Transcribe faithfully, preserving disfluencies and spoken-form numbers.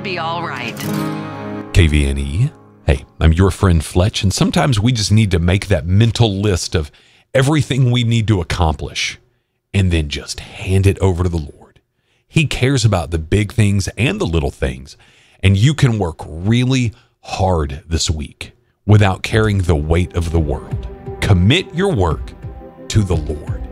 be all right. K V N E. Hey, I'm your friend Fletch, and sometimes we just need to make that mental list of everything we need to accomplish and then just hand it over to the Lord. He cares about the big things and the little things, and you can work really hard this week without carrying the weight of the world. Commit your work to the Lord.